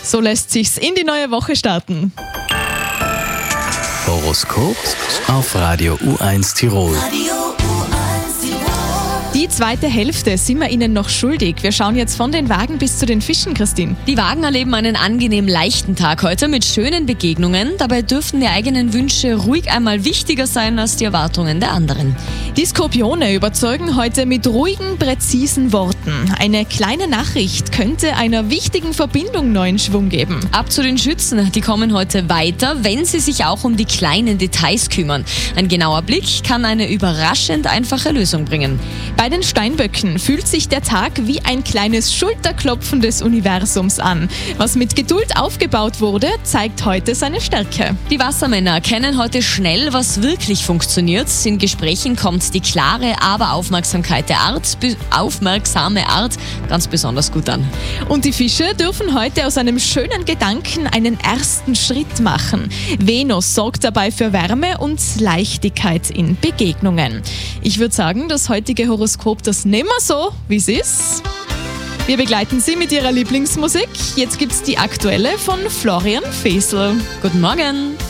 So lässt sich's in die neue Woche starten. Horoskop auf Radio U1 Tirol. Die zweite Hälfte sind wir Ihnen noch schuldig. Wir schauen jetzt von den Wagen bis zu den Fischen, Christine. Die Wagen erleben einen angenehm leichten Tag heute mit schönen Begegnungen. Dabei dürften die eigenen Wünsche ruhig einmal wichtiger sein als die Erwartungen der anderen. Die Skorpione überzeugen heute mit ruhigen, präzisen Worten. Eine kleine Nachricht könnte einer wichtigen Verbindung neuen Schwung geben. Ab zu den Schützen, die kommen heute weiter, wenn sie sich auch um die kleinen Details kümmern. Ein genauer Blick kann eine überraschend einfache Lösung bringen. Bei den Steinböcken fühlt sich der Tag wie ein kleines Schulterklopfen des Universums an. Was mit Geduld aufgebaut wurde, zeigt heute seine Stärke. Die Wassermänner erkennen heute schnell, was wirklich funktioniert. In Gesprächen kommt die klare, aber aufmerksame Art ganz besonders gut an. Und die Fische dürfen heute aus einem schönen Gedanken einen ersten Schritt machen. Venus sorgt dabei für Wärme und Leichtigkeit in Begegnungen. Ich würde sagen, das heutige Horoskop, das nehmen wir so, wie es ist. Wir begleiten Sie mit Ihrer Lieblingsmusik. Jetzt gibt's die aktuelle von Florian Fesel. Guten Morgen!